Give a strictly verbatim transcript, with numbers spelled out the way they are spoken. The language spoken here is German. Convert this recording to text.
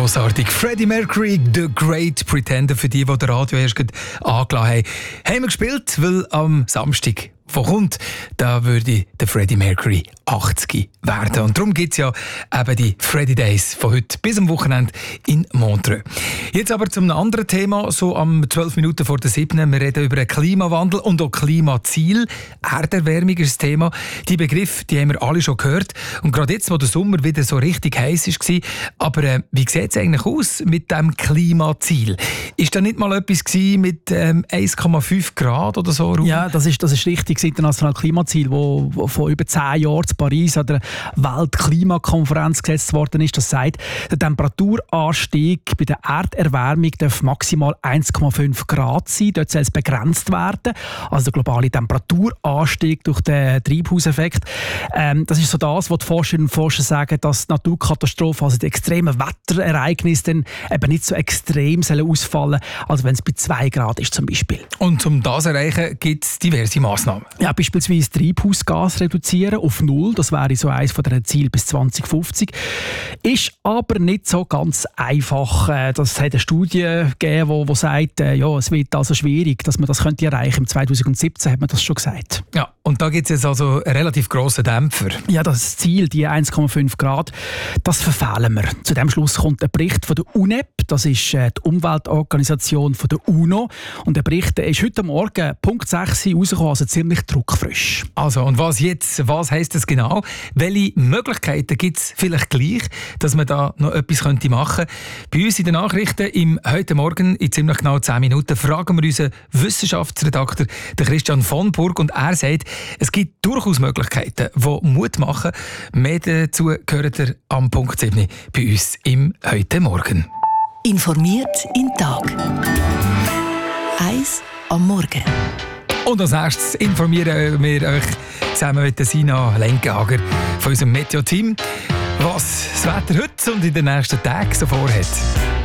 grossartig. Freddie Mercury, The Great Pretender, für die, die den Radio erst angelassen haben. Haben wir gespielt, weil am Samstag, wo kommt, da würde der Freddie Mercury achtzig werden. Und darum gibt es ja eben die Freddie Days von heute bis am Wochenende in Montreux. Jetzt aber zum anderen Thema, so am zwölf Minuten vor der siebten. Wir reden über den Klimawandel und auch Klimaziel. Erderwärmung ist das Thema. Die Begriffe, die haben wir alle schon gehört. Und gerade jetzt, wo der Sommer wieder so richtig heiß war. Aber äh, wie sieht es eigentlich aus mit dem Klimaziel? Ist da nicht mal etwas mit ähm, eins Komma fünf Grad oder so? Raum? Ja, das ist, das ist richtig. Das internationale Klimaziel, das vor über zehn Jahren in Paris an der Weltklimakonferenz gesetzt worden ist, das sagt, der Temperaturanstieg bei der Erderwärmung darf maximal eins Komma fünf Grad sein. Dort soll es begrenzt werden. Also der globale Temperaturanstieg durch den Treibhauseffekt. Ähm, das ist so das, was die Forscherinnen und Forscher sagen, dass die Naturkatastrophen, also die extremen Wetterereignisse, dann eben nicht so extrem sollen ausfallen, als wenn es bei zwei Grad ist zum Beispiel. Und um das zu erreichen, gibt es diverse Massnahmen. Ja, beispielsweise Treibhausgas reduzieren auf null, das wäre so eines der Ziele bis zwanzig fünfzig. Ist aber nicht so ganz einfach. Das hat eine Studie gegeben, die sagt, ja, es wird also schwierig, dass man das könnte erreichen. Im zweitausendsiebzehn hat man das schon gesagt. Ja, und da gibt es jetzt also einen relativ grossen Dämpfer. Ja, das Ziel, die eins Komma fünf Grad, das verfehlen wir. Zu dem Schluss kommt ein Bericht von der U N E P, das ist die Umweltorganisation von der UNO. Und der Bericht ist heute Morgen Punkt sechs rausgekommen, also ziemlich druckfrisch. Also, und was jetzt, was heisst das genau? Welche Möglichkeiten gibt es vielleicht gleich, dass man da noch etwas machen könnte? Bei uns in den Nachrichten im heute Morgen in ziemlich genau zehn Minuten fragen wir unseren Wissenschaftsredakteur, den Christian von Burg, und er sagt, es gibt durchaus Möglichkeiten, die Mut machen. Mehr dazu gehört ihr am Punkt sieben bei uns im heute Morgen. Informiert in Tag. Eins am Morgen. Und als erstes informieren wir euch zusammen mit Sina Lenkenhager von unserem Meteo-Team, was das Wetter heute und in den nächsten Tagen so vorhat.